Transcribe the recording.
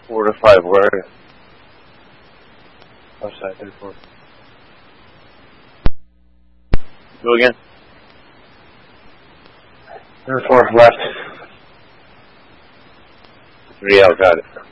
4 to 5 where? Outside 34. Go again. 34 left. 3 out, got it.